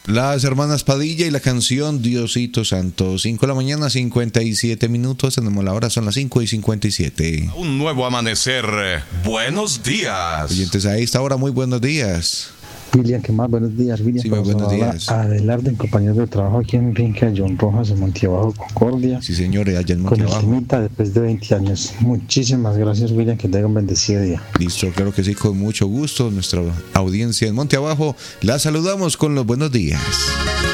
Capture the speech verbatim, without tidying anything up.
Las hermanas Padilla y la canción Diosito Santo. cinco de la mañana, cincuenta y siete minutos. Tenemos la hora, son las cinco y cincuenta y siete. Un nuevo amanecer. Buenos días. Oyentes, a esta hora, muy buenos días. William, ¿qué más? Buenos días, William. Sí, muy buenos días. Adelardo, compañeros de trabajo aquí en Finca John Rojas, en Monteabajo, Concordia. Sí, señores, allá en Con el Monteabajo. temita después de veinte años. Muchísimas gracias, William, que tenga un bendecido día. Listo, claro que sí, con mucho gusto. Nuestra audiencia en Monteabajo, la saludamos con los buenos días.